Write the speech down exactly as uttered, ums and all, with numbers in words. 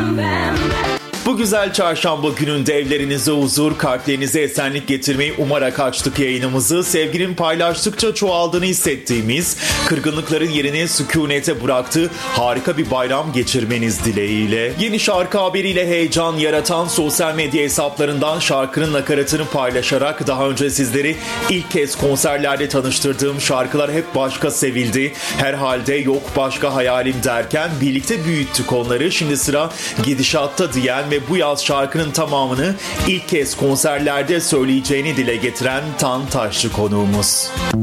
bam bam. Bu güzel çarşamba gününde evlerinize huzur, kalplerinize esenlik getirmeyi umarak açtık yayınımızı. Sevginin paylaştıkça çoğaldığını hissettiğimiz, kırgınlıkların yerini sükunete bıraktığı harika bir bayram geçirmeniz dileğiyle. Yeni şarkı haberiyle heyecan yaratan sosyal medya hesaplarından şarkının nakaratını paylaşarak daha önce sizleri ilk kez konserlerde tanıştırdığım şarkılar hep başka sevildi. Herhalde yok başka hayalim derken birlikte büyüttük onları. Şimdi sıra gidişatta diyen ve bu yaz şarkının tamamını ilk kez konserlerde söyleyeceğini dile getiren Tan Taşçı konuğumuz.